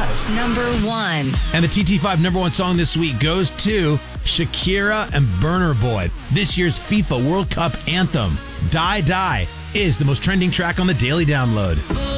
TT5 Number 1. And the TT5 number 1 song this week goes to Shakira and Burner Boy. This year's FIFA World Cup anthem, Die Die, is the most trending track on the Daily Download.